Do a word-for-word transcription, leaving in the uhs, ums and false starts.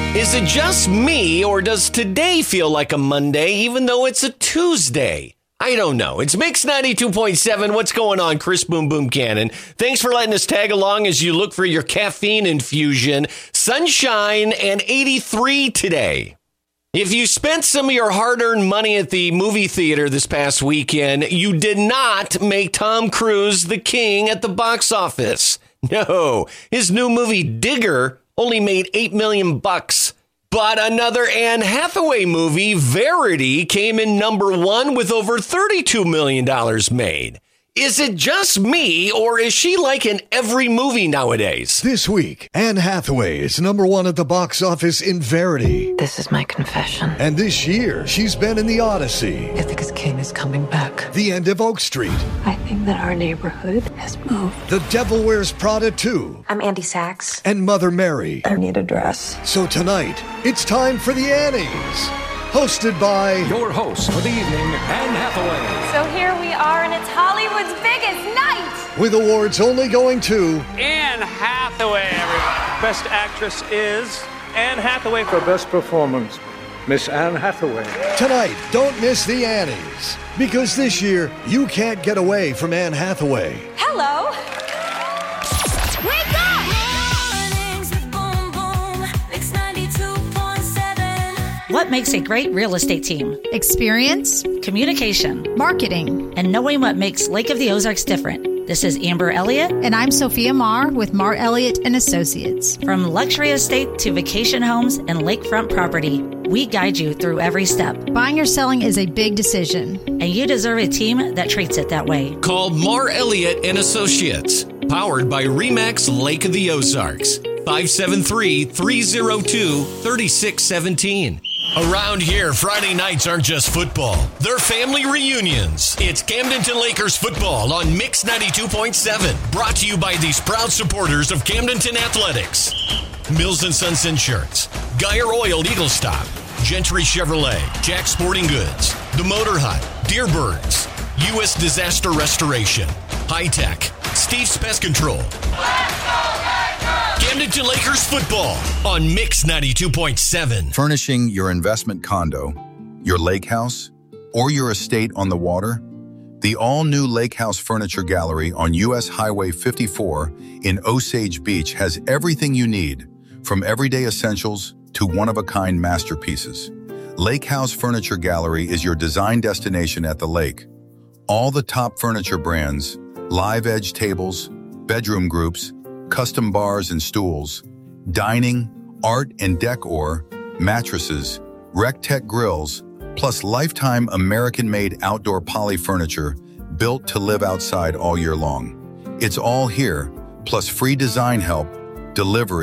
Is it just me, or does today feel like a Monday, even though it's a Tuesday? I don't know. It's Mix ninety-two point seven. What's going on, Chris Boom Boom Cannon? Thanks for letting us tag along as you look for your caffeine infusion. Sunshine and eighty-three today. If you spent some of your hard-earned money at the movie theater this past weekend, you did not make Tom Cruise the king at the box office. No, his new movie Digger only made eight million bucks. But another Anne Hathaway movie, Verity, came in number one with over thirty-two million dollars made. Is it just me, or is she like in every movie nowadays? This week, Anne Hathaway is number one at the box office in Verity. This is my confession. And this year, she's been in The Odyssey. I think his king is coming back. The End of Oak Street. I think that our neighborhood has moved. The Devil Wears Prada two. I'm Andy Sachs. And Mother Mary. I need a dress. So tonight, it's time for the Annies. Hosted by... your host for the evening, Anne Hathaway. So here we are, and it's Hollywood's biggest night! With awards only going to... Anne Hathaway, everybody. Best actress is Anne Hathaway. For best performance, Miss Anne Hathaway. Tonight, don't miss the Annies. Because this year, you can't get away from Anne Hathaway. Hello! Wake up! What makes a great real estate team? Experience, communication, marketing, and knowing what makes Lake of the Ozarks different. This is Amber Elliott. And I'm Sophia Marr with Marr Elliott and Associates. From luxury estate to vacation homes and lakefront property, we guide you through every step. Buying or selling is a big decision. And you deserve a team that treats it that way. Call Marr Elliott and Associates. Powered by Remax Lake of the Ozarks. five seven three, three oh two, three six one seven. Around here, Friday nights aren't just football. They're family reunions. It's Camdenton Lakers football on Mix ninety-two point seven. Brought to you by these proud supporters of Camdenton Athletics. Mills and Sons Insurance, Geyer Oil Eagle Stop, Gentry Chevrolet, Jack Sporting Goods, The Motor Hut, Deerbirds, U S Disaster Restoration, High Tech, Steve's Pest Control. Camdenton Lakers football on Mix ninety-two point seven. Furnishing your investment condo, your lake house, or your estate on the water? The all-new Lake House Furniture Gallery on U S Highway fifty-four in Osage Beach has everything you need, from everyday essentials to one-of-a-kind masterpieces. Lake House Furniture Gallery is your design destination at the lake. All the top furniture brands, live edge tables, bedroom groups, custom bars and stools, dining, art and decor, mattresses, Rec-Tech grills, plus lifetime American-made outdoor poly furniture built to live outside all year long. It's all here, plus free design help, delivery,